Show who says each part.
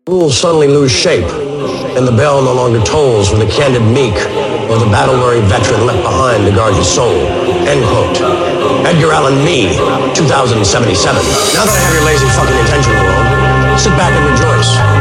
Speaker 1: Rules suddenly lose shape, and the bell no longer tolls for the candid meek or the battle-weary veteran left behind to guard his soul. End quote. Edgar Allan Mee, 2077. Now that I have your lazy fucking attention, world, sit back and rejoice.